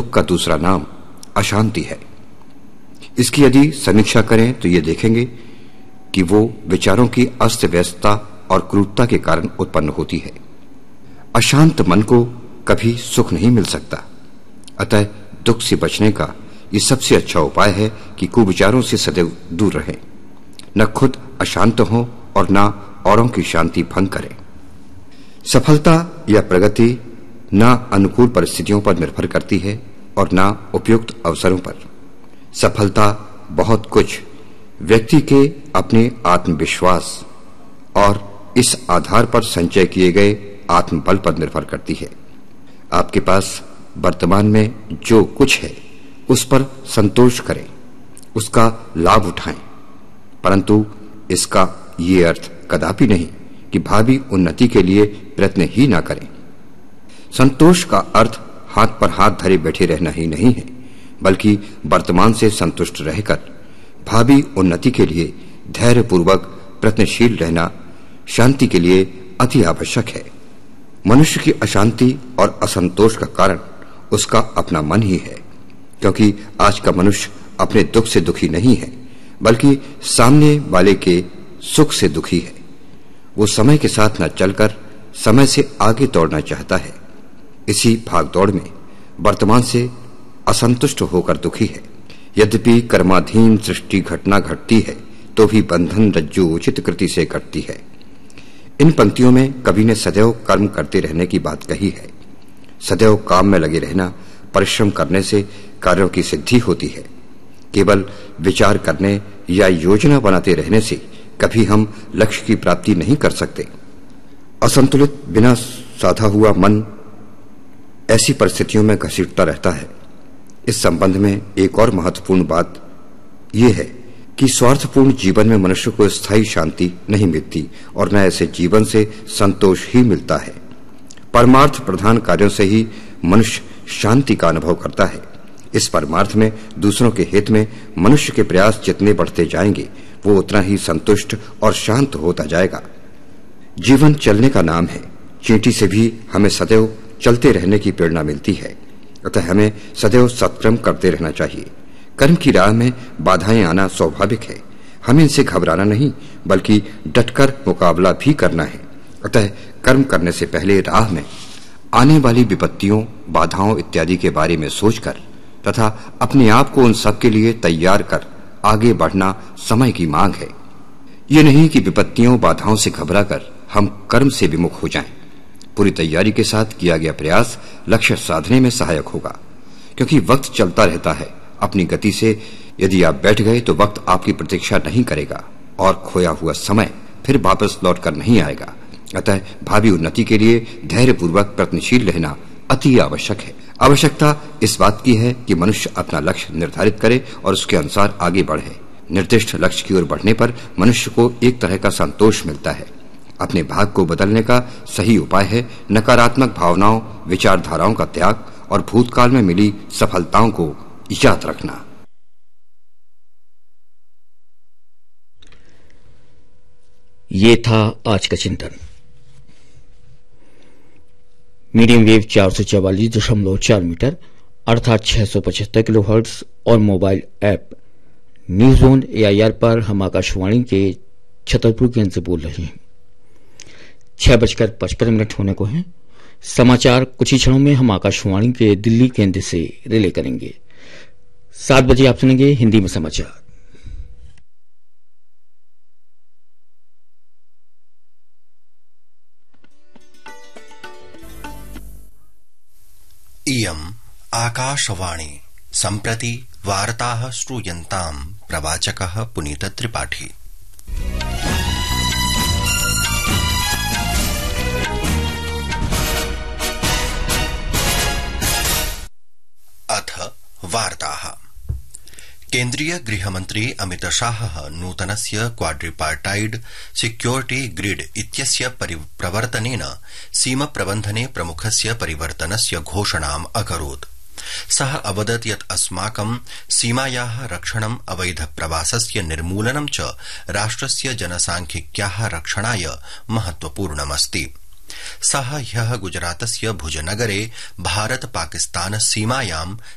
दुख का दूसरा नाम अशांति है। इसकी यदि समीक्षा करें तो ये देखेंगे कि वो विचारों की अस्त व्यस्तता और क्रूरता के कारण उत्पन्न होती है। अशांत मन को कभी सुख नहीं मिल सकता। अतः दुख से बचने का ये सबसे अच्छा उपाय है कि कुविचारों से सदैव दूर रहें, न खुद अशांत हों और न औरों की शांति भंग करें। सफलता या प्रगति न अनुकूल परिस्थितियों पर निर्भर करती है और न उपयुक्त अवसरों पर। सफलता बहुत कुछ व्यक्ति के अपने आत्मविश्वास और इस आधार पर संचय किए गए आत्मबल पर निर्भर करती है। आपके पास वर्तमान में जो कुछ है उस पर संतोष करें, उसका लाभ उठाएं, परंतु इसका ये अर्थ कदापि नहीं कि भावी उन्नति के लिए प्रयत्न ही ना करें। संतोष का अर्थ हाथ पर हाथ धरे बैठे रहना ही नहीं है, बल्कि वर्तमान से संतुष्ट रहकर भावी उन्नति के लिए धैर्यपूर्वक प्रयत्नशील रहना शांति के लिए अति आवश्यक है। मनुष्य की अशांति और असंतोष का कारण उसका अपना मन ही है, क्योंकि आज का मनुष्य अपने दुख से दुखी नहीं है, बल्कि सामने वाले के सुख से दुखी है। वो समय के साथ न चलकर समय से आगे दौड़ना चाहता है। इसी भागदौड़ में वर्तमान से असंतुष्ट होकर दुखी है। यद्यपि कर्माधीन सृष्टि घटना घटती है तो भी बंधन रज्जु उचित कृति से कटती है। इन पंक्तियों में कवि ने सदैव कर्म करते रहने की बात कही है। सदैव काम में लगे रहना, परिश्रम करने से कार्यों की सिद्धि होती है। केवल विचार करने या योजना बनाते रहने से कभी हम लक्ष्य की प्राप्ति नहीं कर सकते। असंतुलित बिना साधा हुआ मन ऐसी परिस्थितियों में घसीटता रहता है। इस संबंध में एक और महत्वपूर्ण बात यह है कि स्वार्थपूर्ण जीवन में मनुष्य को स्थायी शांति नहीं मिलती और न ऐसे जीवन से संतोष ही मिलता है। परमार्थ प्रधान कार्यों से ही मनुष्य शांति का अनुभव करता है। इस परमार्थ में दूसरों के हित में मनुष्य के प्रयास जितने बढ़ते जाएंगे वो उतना ही संतुष्ट और शांत होता जाएगा। जीवन चलने का नाम है। चींटी से भी हमें सदैव चलते रहने की प्रेरणा मिलती है। अतः हमें सदैव सत्कर्म करते रहना चाहिए। कर्म की राह में बाधाएं आना स्वाभाविक है। हमें इनसे घबराना नहीं, बल्कि डटकर मुकाबला भी करना है। अतः कर्म करने से पहले राह में आने वाली विपत्तियों, बाधाओं इत्यादि के बारे में सोचकर तथा अपने आप को उन सब के लिए तैयार कर आगे बढ़ना समय की मांग है। ये नहीं कि विपत्तियों, बाधाओं से घबराकर हम कर्म से विमुख हो जाएं। पूरी तैयारी के साथ किया गया प्रयास लक्ष्य साधने में सहायक होगा, क्योंकि वक्त चलता रहता है। अपनी गति से यदि आप बैठ गए तो वक्त आपकी प्रतीक्षा नहीं करेगा और खोया हुआ समय फिर वापस लौटकर नहीं आएगा। अतः भावी उन्नति के लिए धैर्यपूर्वक प्रयत्नशील रहना अति आवश्यक है। आवश्यकता इस बात की है कि मनुष्य अपना लक्ष्य निर्धारित करे और उसके अनुसार आगे बढ़े। निर्दिष्ट लक्ष्य की ओर बढ़ने पर मनुष्य को एक तरह का संतोष मिलता है। अपने भाग को बदलने का सही उपाय है नकारात्मक भावनाओं, विचारधाराओं का त्याग और भूतकाल में मिली सफलताओं को याद रखना। ये था आज का चिंतन। मीडियम वेव 444.4 मीटर अर्थात 675 किलोहर्ट्ज और mobile app news on AIR पर हम आकाशवाणी के छतरपुर केंद्र से बोल रहे हैं। 6:55 होने को हैं। समाचार कुछ ही क्षणों में हम आकाशवाणी के दिल्ली केंद्र से रिले करेंगे। 7 बजे आप सुनेंगे हिंदी में समाचार। इयम् आकाशवाणी। सम्प्रति वार्ताः श्रूयन्ताम्। प्रवाचकः पुनीत त्रिपाठी। अथ वार्ताः। केन्द्रीय गृहमन्त्री अमित शाहः नूतनस्य क्वाड्रिपार्टाइड सिक्योरिटी ग्रिड इत्यस्य प्रवर्तनेन सीमप्रबन्धने प्रमुखस्य परिवर्तनस्य घोषणाम् अकरोत्। सः अवदत् यत् अस्माकं सीमायाः रक्षणम् अवैध प्रवासस्य निर्मूलनं च राष्ट्रस्य जनसांख्यिक्याः रक्षणाय महत्वपूर्णमस्ति। सः ह्यः गुजरातस्य भुजनगरे भारत पाकिस्तान सीमायां